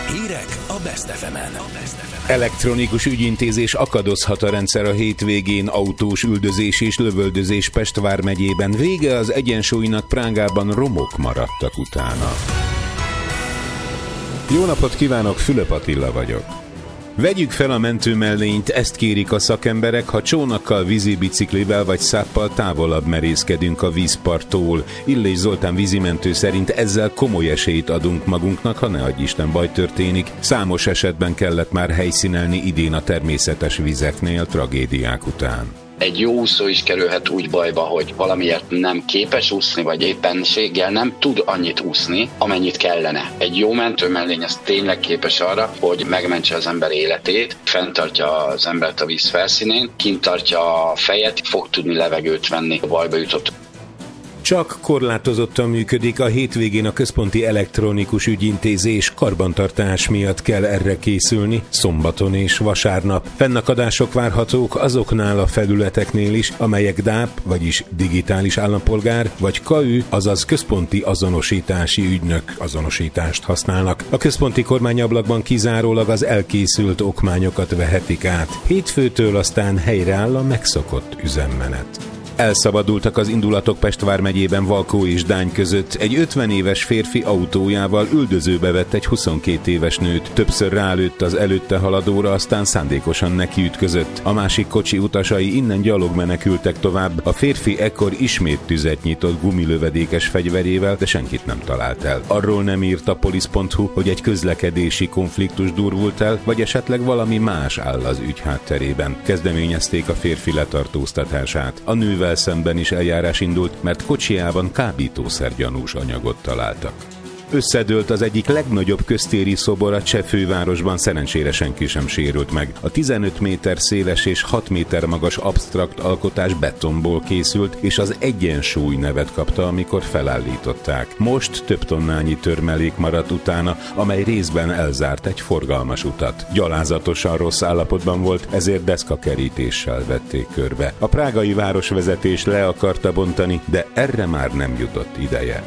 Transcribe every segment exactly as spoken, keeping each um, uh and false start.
Hírek a Best ef emen. Elektronikus ügyintézés akadozhat a rendszer a hétvégén, autós üldözés és lövöldözés Pest vármegyében. Vége az egyensúlynak, Prágában romok maradtak utána. Jó napot kívánok, Fülöp Attila vagyok. Vegyük fel a mentőmellényt, ezt kérik a szakemberek, ha csónakkal, vízibiciklivel vagy száppal távolabb merészkedünk a vízparttól. Illés Zoltán vízimentő szerint ezzel komoly esélyt adunk magunknak, ha ne adj Isten baj történik. Számos esetben kellett már helyszínelni idén a természetes vizeknél tragédiák után. Egy jó úszó is kerülhet úgy bajba, hogy valamiért nem képes úszni, vagy éppenséggel nem tud annyit úszni, amennyit kellene. Egy jó mentőmellény az tényleg képes arra, hogy megmentse az ember életét, fenntartja az embert a víz felszínén, kint tartja a fejet, fog tudni levegőt venni a bajba jutott. Csak korlátozottan működik, a hétvégén a központi elektronikus ügyintézés, karbantartás miatt kell erre készülni, szombaton és vasárnap. Fennakadások várhatók azoknál a felületeknél is, amelyek dé á pé, vagyis digitális állampolgár, vagy ká ü, azaz központi azonosítási ügynök azonosítást használnak. A központi kormányablakban kizárólag az elkészült okmányokat vehetik át. Hétfőtől aztán helyreáll a megszokott üzemmenet. Elszabadultak az indulatok Pest vármegyében Valkó és Dány között. Egy ötven éves férfi autójával üldözőbe vett egy huszonkét éves nőt. Többször rálőtt az előtte haladóra, aztán szándékosan nekiütközött. A másik kocsi utasai innen gyalog menekültek tovább. A férfi ekkor ismét tüzet nyitott gumilövedékes fegyverével, de senkit nem talált el. Arról nem írt a polisz pont hu, hogy egy közlekedési konfliktus durvult el, vagy esetleg valami más áll az ügy hátterében. Kezdeményezték a férfi letartóztatását. A nővel szemben is eljárás indult, mert kocsijában kábítószer-gyanús anyagot találtak. Összedőlt az egyik legnagyobb köztéri szobor a cseh fővárosban, szerencsére senki sem sérült meg. A tizenöt méter széles és hat méter magas absztrakt alkotás betonból készült, és az Egyensúly nevet kapta, amikor felállították. Most több tonnányi törmelék maradt utána, amely részben elzárt egy forgalmas utat. Gyalázatosan rossz állapotban volt, ezért deszkakerítéssel vették körbe. A prágai városvezetés le akarta bontani, de erre már nem jutott ideje.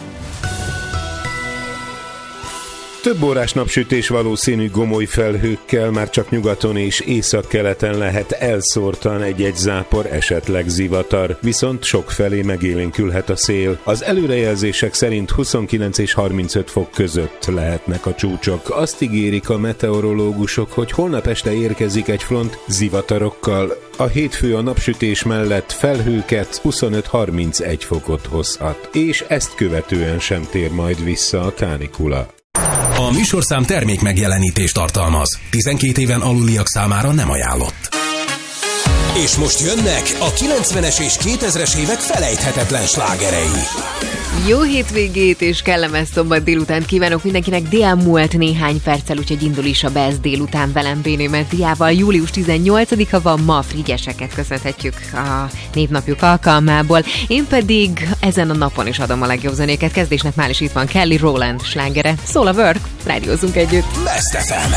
Több órás napsütés valószínű, gomoly felhőkkel, már csak nyugaton és északkeleten lehet elszórtan egy-egy zápor, esetleg zivatar, viszont sokfelé megélénkülhet a szél. Az előrejelzések szerint huszonkilenc és harmincöt fok között lehetnek a csúcsok. Azt ígérik a meteorológusok, hogy holnap este érkezik egy front zivatarokkal. A hétfő a napsütés mellett felhőket, huszonöt-harmincegy fokot hozhat, és ezt követően sem tér majd vissza a kánikula. A műsorszám termék megjelenítést tartalmaz. tizenkét éven aluliak számára nem ajánlott. És most jönnek a kilencvenes és kétezres évek felejthetetlen slágerei. Jó hétvégét és kellemes szombat délutánt kívánok mindenkinek. Dél múlt néhány perccel, úgyhogy indul is a Best délután velem, Bénőmet Diával. július tizennyolcadika van ma, frigyeseket köszönhetjük a névnapjuk alkalmából. Én pedig ezen a napon is adom a legjobb zenéket. Kezdésnek már is itt van Kelly Rowland slágere. Szól a Work, rádiózunk együtt. Best ef em.